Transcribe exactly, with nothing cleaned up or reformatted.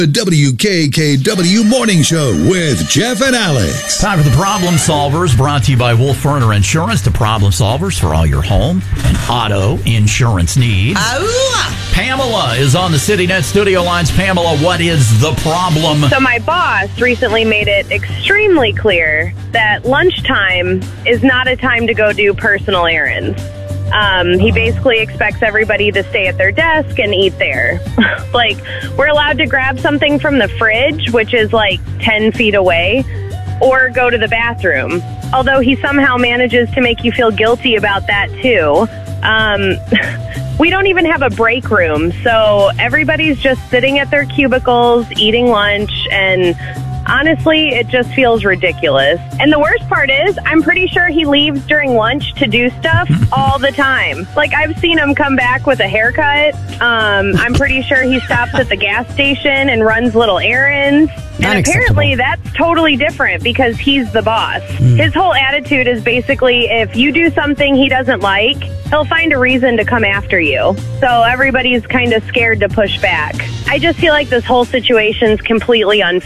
The W K K W Morning Show with Jeff and Alex. Time for the Problem Solvers, brought to you by Wolf Furniture Insurance. The Problem Solvers for all your home and auto insurance needs. Ow! Pamela is on the CityNet studio lines. Pamela, what is the problem? So my boss recently made it extremely clear that lunchtime is not a time to go do personal errands. Um, he basically expects everybody to stay at their desk and eat there. Like, we're allowed to grab something from the fridge, which is like ten feet away, or go to the bathroom. Although he somehow manages to make you feel guilty about that, too. Um, we don't even have a break room, so everybody's just sitting at their cubicles, eating lunch, and honestly, it just feels ridiculous. And the worst part is, I'm pretty sure he leaves during lunch to do stuff all the time. Like, I've seen him come back with a haircut. Um, I'm pretty sure he stops at the gas station and runs little errands. And apparently that's totally different because he's the boss. Mm. His whole attitude is basically, if you do something he doesn't like, he'll find a reason to come after you. So everybody's kind of scared to push back. I just feel like this whole situation's completely unfair.